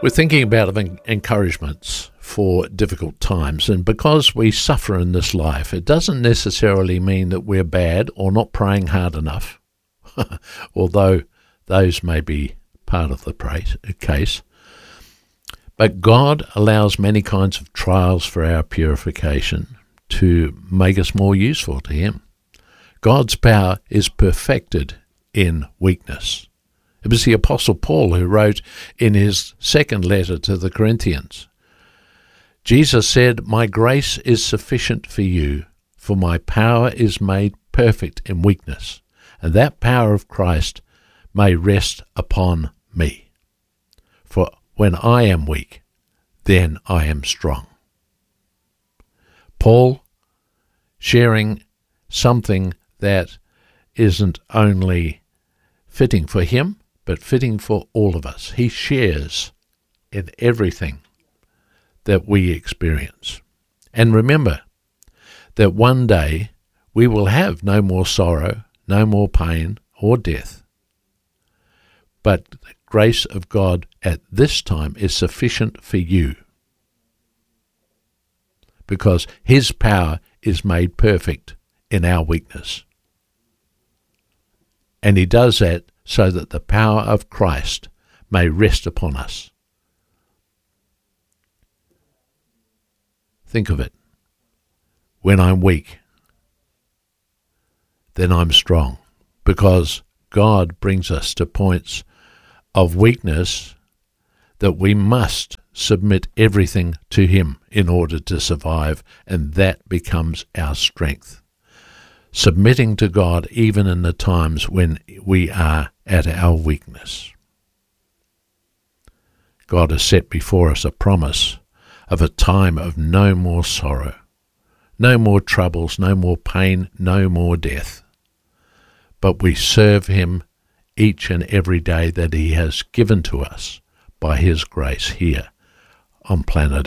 We're thinking about encouragements for difficult times, and because we suffer in this life, it doesn't necessarily mean that we're bad or not praying hard enough, although those may be part of the case. But God allows many kinds of trials for our purification to make us more useful to Him. God's power is perfected in weakness. It was the Apostle Paul who wrote in his second letter to the Corinthians, Jesus said, "My grace is sufficient for you, for my power is made perfect in weakness, and that power of Christ may rest upon me. For when I am weak, then I am strong." Paul sharing something that isn't only fitting for him, but fitting for all of us. He shares in everything that we experience. And remember that one day we will have no more sorrow, no more pain or death. But the grace of God at this time is sufficient for you, because His power is made perfect in our weakness. And He does that so that the power of Christ may rest upon us. Think of it. When I'm weak, then I'm strong, because God brings us to points of weakness that we must submit everything to Him in order to survive, and that becomes our strength. Submitting to God even in the times when we are at our weakness. God has set before us a promise of a time of no more sorrow, no more troubles, no more pain, no more death. But we serve Him each and every day that He has given to us by His grace here on planet